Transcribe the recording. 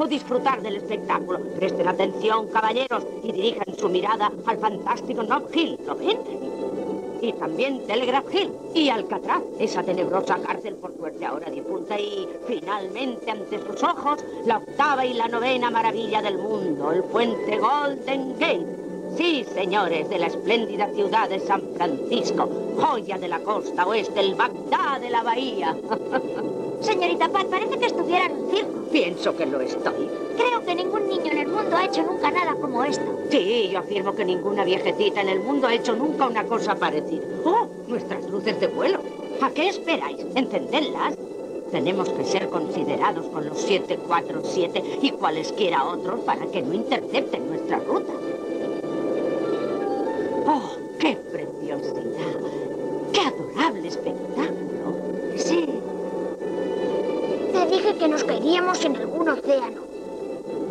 o disfrutar del espectáculo. Presten atención, caballeros, y dirijan su mirada al fantástico Nob Hill, ¿lo ven? Y también Telegraph Hill y Alcatraz, esa tenebrosa cárcel por suerte ahora difunta, y finalmente ante sus ojos la octava y la novena maravilla del mundo, el puente Golden Gate. Sí, señores, de la espléndida ciudad de San Francisco, joya de la costa oeste, el Bagdad de la bahía. Señorita Pat, parece que estuviera en un circo. Pienso que lo estoy. Creo que ningún niño en el mundo ha hecho nunca nada como esto. Sí, yo afirmo que ninguna viejecita en el mundo ha hecho nunca una cosa parecida. ¡Oh! Nuestras luces de vuelo. ¿A qué esperáis? ¿Encendedlas? Tenemos que ser considerados con los 747 y cualesquiera otros para que no intercepten nuestra ruta. ¡Oh, qué preciosidad! ¡Qué adorable espectáculo! Sí. Te dije que nos caeríamos en algún océano.